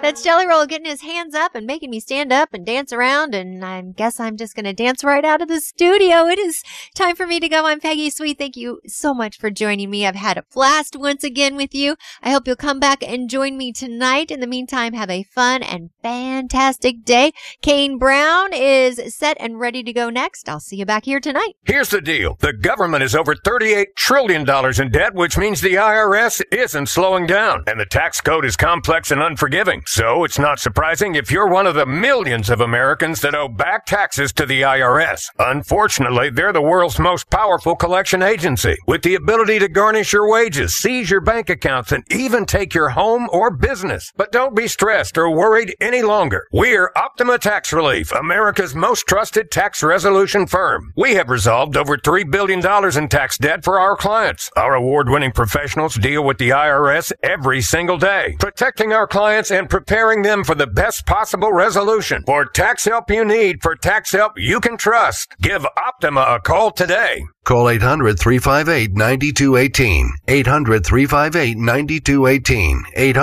That's Jelly Roll getting his hands up and making me stand up and dance around, and I guess I'm just going to dance right out of the studio. It is time for me to go. I'm Peggy Sweet. Thank you so much for joining me. I've had a blast once again with you. I hope you'll come back and join me tonight. In the meantime, have a fun and fantastic day. Kane Brown is set and ready to go next. I'll see you back here tonight. Here's the deal. The government is over $38 trillion in debt, which means the IRS isn't slowing down, and the tax code is complex and unforgiving. So it's not surprising if you're one of the millions of Americans that owe back taxes to the IRS. Unfortunately, they're the world's most powerful collection agency, with the ability to garnish your wages, seize your bank accounts, and even take your home or business. But don't be stressed or worried any longer. We're Optima Tax Relief, America's most trusted tax resolution firm. We have resolved over $3 billion in tax debt for our clients. Our award-winning professionals deal with the IRS every single day, protecting our clients and preparing them for the best possible resolution. For tax help you need, for tax help you can trust, give Optima a call today. Call 800-358-9218. 800-358-9218.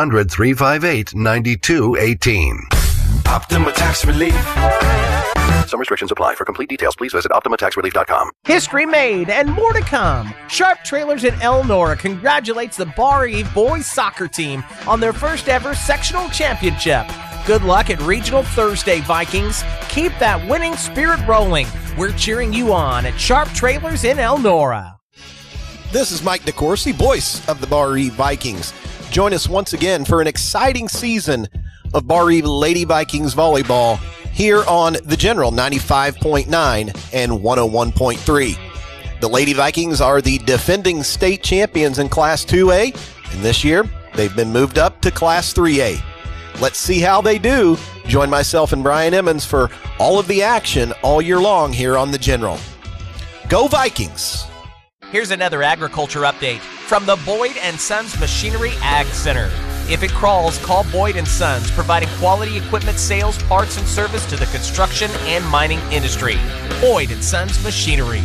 800-358-9218. Optima Tax Relief. Some restrictions apply. For complete details, please visit OptimaTaxRelief.com. History made and more to come. Sharp Trailers in Elnora congratulates the Bar Eve boys soccer team on their first ever sectional championship. Good luck at Regional Thursday, Vikings. Keep that winning spirit rolling. We're cheering you on at Sharp Trailers in Elnora. This is Mike DeCourcy, voice of the Bar Eve Vikings. Join us once again for an exciting season of Bar Eve Lady Vikings volleyball here on the General 95.9 and 101.3. The Lady Vikings are the defending state champions in Class 2A, and this year they've been moved up to Class 3A. Let's see how they do. Join myself and Brian Emmons for all of the action all year long here on the General. Go Vikings! Here's another agriculture update from the Boyd & Sons Machinery Ag Center. If it crawls, call Boyd & Sons, providing quality equipment sales, parts, and service to the construction and mining industry. Boyd & Sons Machinery.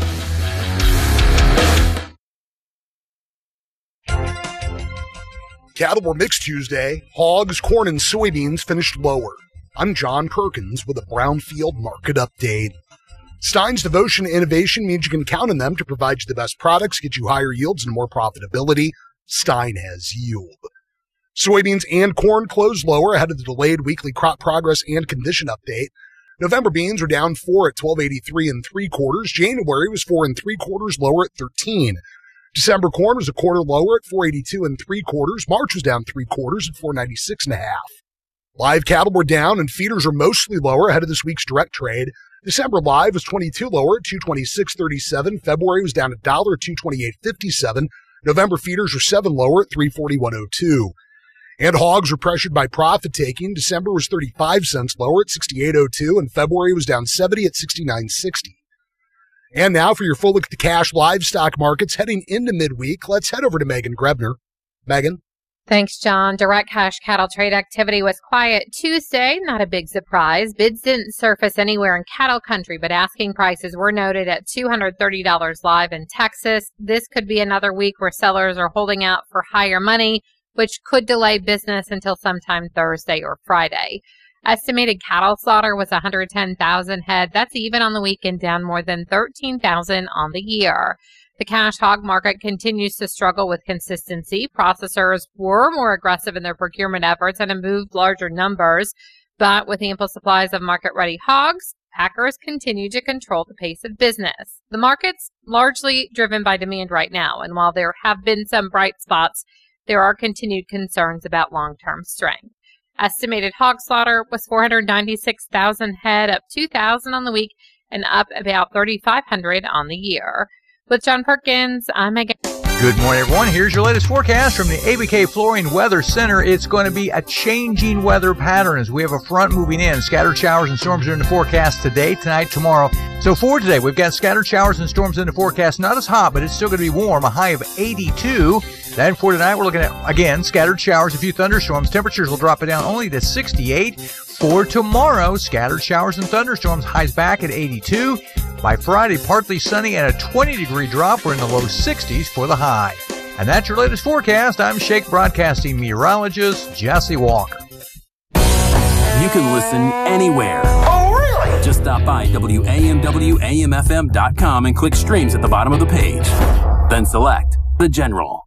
Cattle were mixed Tuesday. Hogs, corn, and soybeans finished lower. I'm John Perkins with a Brownfield Market Update. Stein's devotion to innovation means you can count on them to provide you the best products, get you higher yields and more profitability. Stein has yield. Soybeans and corn closed lower ahead of the delayed weekly crop progress and condition update. November beans are down 4 at 12.83 3/4. January was 4 3/4 lower at 13. December corn was a quarter lower at 4.82 3/4. March was down 3/4 at 4.96 1/2. Live cattle were down and feeders are mostly lower ahead of this week's direct trade. December live was 22 lower at 226.37. February was down $1 at 228.57. November feeders were 7 lower at 341.02. And hogs were pressured by profit taking. December was 35 cents lower at 68.02, and February was down 70 at 69.60. And now for your full look at the cash livestock markets heading into midweek, let's head over to Megan Grebner. Megan? Thanks, John. Direct cash cattle trade activity was quiet Tuesday. Not a big surprise. Bids didn't surface anywhere in cattle country, but asking prices were noted at $230 live in Texas. This could be another week where sellers are holding out for higher money, which could delay business until sometime Thursday or Friday. Estimated cattle slaughter was 110,000 head. That's even on the weekend, down more than 13,000 on the year. The cash hog market continues to struggle with consistency. Processors were more aggressive in their procurement efforts and have moved larger numbers. But with ample supplies of market-ready hogs, packers continue to control the pace of business. The market's largely driven by demand right now, and while there have been some bright spots, there are continued concerns about long-term strength. Estimated hog slaughter was 496,000 head, up 2,000 on the week and up about 3,500 on the year. With John Perkins, I'm Megan. Good morning, everyone. Here's your latest forecast from the ABK Flooring Weather Center. It's going to be a changing weather pattern as we have a front moving in. Scattered showers and storms are in the forecast today, tonight, tomorrow. So for today, we've got scattered showers and storms in the forecast. Not as hot, but it's still going to be warm, a high of 82. Then for tonight, we're looking at, again, scattered showers, a few thunderstorms. Temperatures will drop it down only to 68. For tomorrow, scattered showers and thunderstorms, highs back at 82. By Friday, partly sunny and a 20-degree drop. We're in the low 60s for the high. And that's your latest forecast. I'm Shake Broadcasting meteorologist Jesse Walker. You can listen anywhere. Oh, really? Just stop by WAMWAMFM.com and click streams at the bottom of the page. Then select The General.